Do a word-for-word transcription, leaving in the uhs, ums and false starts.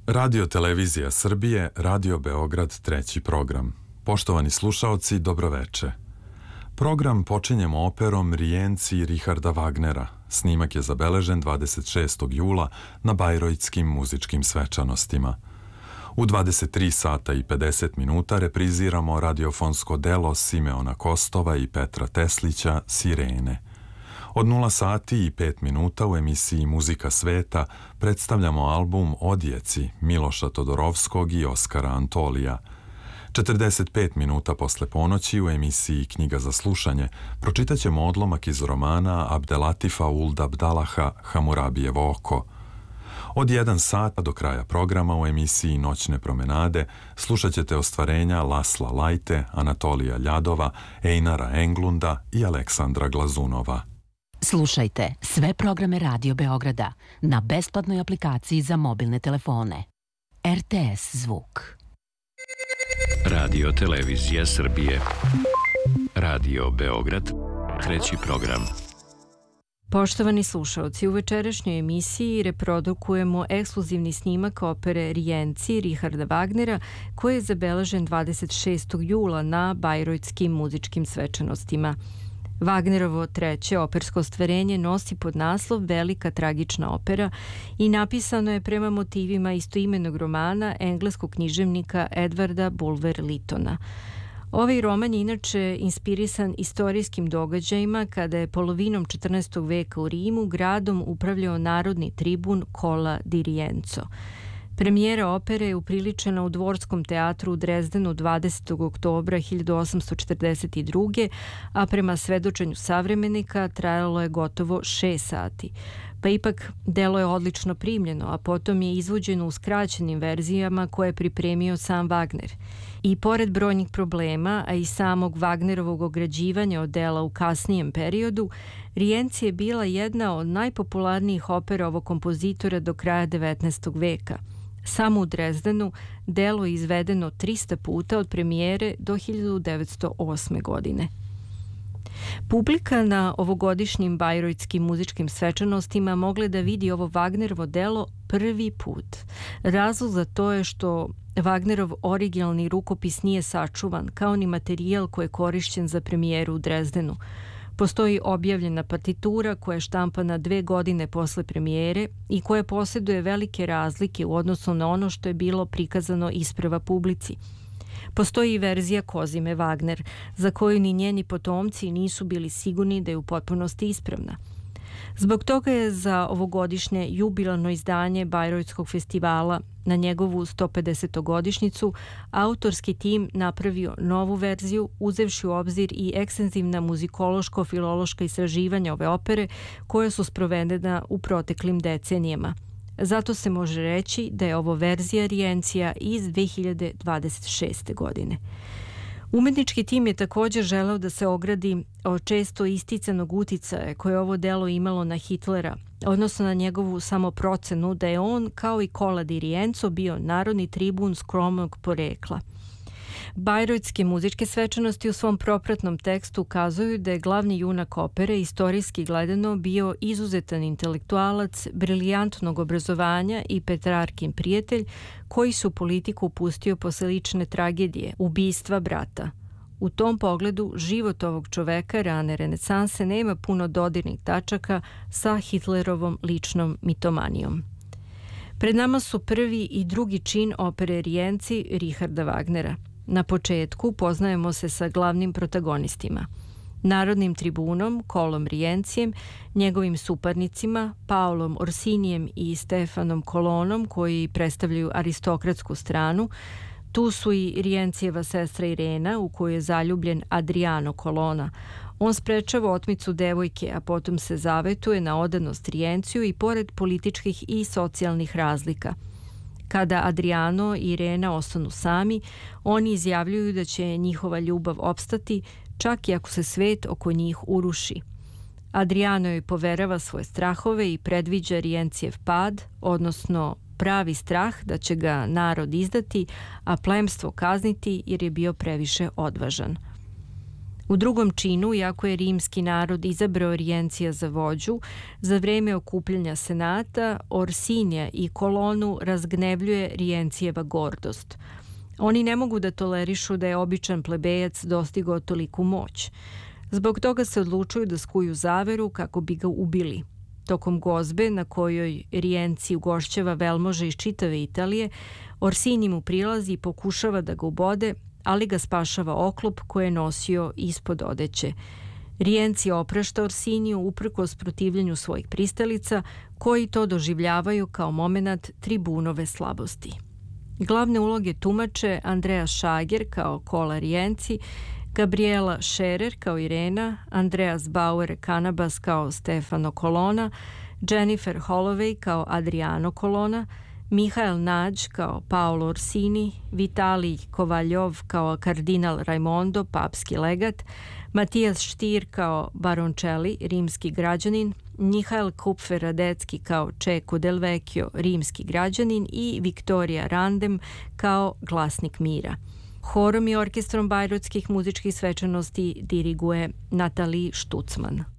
Radio Televizija Srbije, Radio Beograd, treći program. Poštovani slušaoci, dobroveče. Program počinjemo operom Rijenci Richarda Wagnera. Snimak je zabeležen dvadeset šestog jula na Bajrojtskim muzičkim svečanostima. U dvadeset tri sata i pedeset minuta repriziramo radiofonsko delo Simeona Kostova i Petra Teslića Sirene. Od nula sati i pet minuta u emisiji Muzika sveta predstavljamo album Odjeci Miloša Todorovskog i Oskara Antolija. četrdeset pet minuta posle ponoći u emisiji Knjiga za slušanje pročitat ćemo odlomak iz romana Abdelatifa Uld Abdalaha Hamurabijevo oko. Od jedan sata do kraja programa u emisiji Noćne promenade slušat ćete ostvarenja Lasla Lajte, Anatolija Ljadova, Einara Englunda i Aleksandra Glazunova. Slušajte sve programe Radio Beograda na besplatnoj aplikaciji za mobilne telefone. R T S zvuk. Radio Televizija Srbije. Radio Beograd, treći program. Poštovani slušaoci, u večerašnjoj emisiji reprodukujemo ekskluzivni snimak opere Rijenci Richarda Wagnera koji je zabeležen dvadeset šestog jula na Bajrojtskim muzičkim svečanostima. Wagnerovo treće opersko ostvarenje nosi pod naslov Velika tragična opera i napisano je prema motivima istoimenog romana engleskog književnika Edwarda Bulwer-Lyttona. Ovaj roman je inače inspirisan istorijskim događajima kada je polovinom četrnaestog veka u Rimu gradom upravljao narodni tribun Cola di Rienzo. Premijera opere je upriličena u Dvorskom teatru u Drezdenu dvadesetog oktobra hiljadu osamsto četrdeset druge. a prema svedočenju savremenika trajalo je gotovo šest sati. Pa ipak delo je odlično primljeno, a potom je izvođeno u skraćenim verzijama koje je pripremio sam Wagner. I pored brojnih problema, a i samog Wagnerovog ograđivanja od dela u kasnijem periodu, Rijenci je bila jedna od najpopularnijih opera ovog kompozitora do kraja devetnaestog veka. Samo u Drezdenu delo je izvedeno trista puta od premijere do hiljadu devetsto osme. godine. Publika na ovogodišnjim Bajrojtskim muzičkim svečanostima mogle da vidi ovo Wagnerovo delo prvi put. Razlog za to je što Wagnerov originalni rukopis nije sačuvan, kao ni materijal koji je korišćen za premijeru u Drezdenu. Postoji objavljena partitura koja je štampana dve godine posle premijere i koja posjeduje velike razlike u odnosu na ono što je bilo prikazano isprva publici. Postoji i verzija Kozime Wagner, za koju ni njeni potomci nisu bili sigurni da je u potpunosti ispravna. Zbog toga je za ovogodišnje jubilarno izdanje Bajrojtskog festivala na njegovu sto pedesetogodišnjicu autorski tim napravio novu verziju, uzevši u obzir i ekstenzivna muzikološko-filološka istraživanja ove opere koja su sprovedena u proteklim decenijama. Zato se može reći da je ovo verzija Rijencija iz dve hiljade dvadeset šeste. godine. Umetnički tim je također želeo da se ogradi od često isticanog uticaja koje je ovo delo imalo na Hitlera, odnosno na njegovu samoprocenu da je on, kao i Cola di Rienzo, bio narodni tribun skromnog porekla. Bajrojtske muzičke svečanosti u svom propratnom tekstu ukazuju da je glavni junak opere istorijski gledano bio izuzetan intelektualac, briljantnog obrazovanja i Petrarkin prijatelj koji su politiku pustio posle lične tragedije, ubistva brata. U tom pogledu život ovog čoveka rane renesanse nema puno dodirnih tačaka sa Hitlerovom ličnom mitomanijom. Pred nama su prvi i drugi čin opere Rijenci Richarda Wagnera. Na početku poznajemo se sa glavnim protagonistima. Narodnim tribunom, Colom Rijencijem, njegovim suparnicima, Paolom Orsinijem i Stefanom Kolonom, koji predstavljaju aristokratsku stranu. Tu su i Rijencijeva sestra Irena, u koju je zaljubljen Adriano Colonna. On sprečava otmicu devojke, a potom se zavetuje na odanost Rijenciju i pored političkih i socijalnih razlika. Kada Adriano i Irena ostanu sami, oni izjavljuju da će njihova ljubav opstati, čak i ako se svet oko njih uruši. Adriano joj poverava svoje strahove i predviđa Rijencijev pad, odnosno pravi strah da će ga narod izdati, a plemstvo kazniti jer je bio previše odvažan. U drugom činu, iako je rimski narod izabrao Riencija za vođu, za vreme okupljanja senata, Orsinija i kolonu razgnevljuje Rijencijeva gordost. Oni ne mogu da tolerišu da je običan plebejac dostigao toliku moć. Zbog toga se odlučuju da skuju zaveru kako bi ga ubili. Tokom gozbe, na kojoj Rienci ugošćava velmože iz čitave Italije, Orsini mu prilazi i pokušava da ga ubode, ali ga spašava oklop koje je nosio ispod odeće. Rienci oprašta Orsiniju uprkos protivljenju svojih pristalica, koji to doživljavaju kao momenat tribunove slabosti. Glavne uloge tumače Andrea Šager kao Kola Rienci, Gabriela Scherer kao Irena, Andreas Bauer Kanabas kao Stefano Colonna, Jennifer Holloway kao Adriano Colonna, Mihael Nađ kao Paolo Orsini, Vitalij Kovaljov kao kardinal Raimondo, papski legat, Matijas Štir kao Baroncelli, rimski građanin, Mihael Kupfer-Radecki kao Čeko del Vecchio, rimski građanin i Viktorija Randem kao glasnik mira. Horom i orkestrom bajrotskih muzičkih svečanosti diriguje Natali Štucman.